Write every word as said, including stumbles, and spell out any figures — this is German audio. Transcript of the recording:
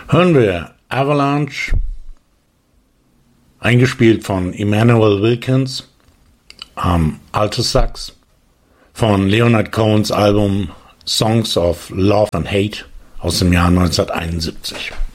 hören wir Avalanche, eingespielt von Emmanuel Wilkins am Altosax von Leonard Cohens Album Songs of Love and Hate aus dem Jahr neunzehnhunderteinundsiebzig.